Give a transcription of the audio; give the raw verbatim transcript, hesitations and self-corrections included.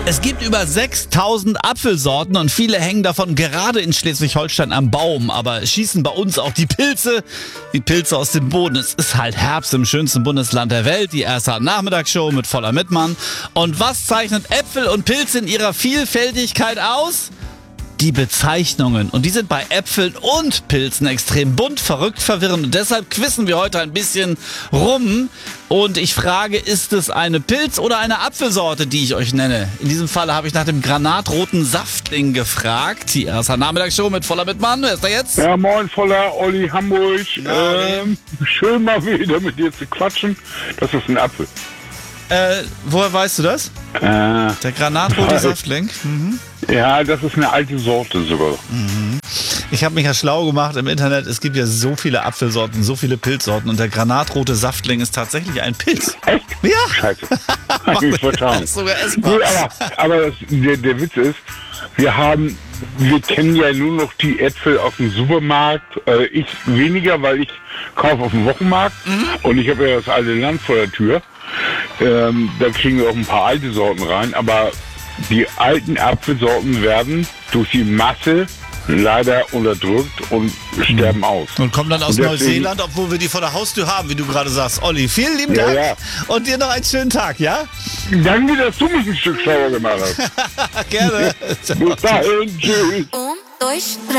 Es gibt über sechstausend Apfelsorten und viele hängen davon gerade in Schleswig-Holstein am Baum. Aber schießen bei uns auch die Pilze, die Pilze aus dem Boden. Es ist halt Herbst im schönsten Bundesland der Welt, die R S A-Nachmittagsshow mit Voller Mittmann. Und was zeichnet Äpfel und Pilze in ihrer Vielfältigkeit aus? Die Bezeichnungen. Und die sind bei Äpfeln und Pilzen extrem bunt, verrückt, verwirrend. Und deshalb quizzen wir heute ein bisschen rum. Und ich frage, ist es eine Pilz- oder eine Apfelsorte, die ich euch nenne? In diesem Fall habe ich nach dem granatroten Saftling gefragt. Die R S A-Nachmittagsshow mit Voller Mittmann. Wer ist da jetzt? Ja, moin, Voller, Olli Hamburg. Ja, ähm, schön mal wieder mit dir zu quatschen. Das ist ein Apfel. Äh, woher weißt du das? Äh, Der granatrote weil- Saftling. Mhm. ja, das ist eine alte Sorte sogar. Ich habe mich ja schlau gemacht im Internet. Es gibt ja so viele Apfelsorten, so viele Pilzsorten. Und der granatrote Saftling ist tatsächlich ein Pilz. Echt? Ja. Scheiße. Hab ich vertan. ist sogar essbar. Gut, aber, aber das, der, der Witz ist, wir haben, wir kennen ja nur noch die Äpfel aus dem Supermarkt. Äh, ich weniger, weil ich kaufe auf dem Wochenmarkt und ich habe ja das alte Land vor der Tür. Ähm, da kriegen wir auch ein paar alte Sorten rein, aber die alten Apfelsorten werden durch die Masse leider unterdrückt und sterben aus. Und kommen dann aus Und deswegen- Neuseeland, obwohl wir die vor der Haustür haben, wie du gerade sagst. Olli, vielen lieben Ja, Dank. ja. Und dir noch einen schönen Tag, ja? Danke, dass du mich ein Stück schlauer gemacht hast. Gerne. Bis dahin, tschüss. Um, dois, três.